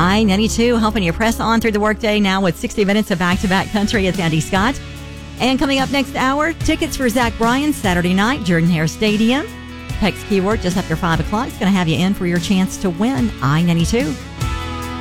I-92 helping you press on through the workday now with 60 minutes of back-to-back country. It's Andy Scott. And coming up next hour, tickets for Zach Bryan Saturday night, Jordan-Hare Stadium. Text keyword just after 5 o'clock is going to have you in for your chance to win I-92.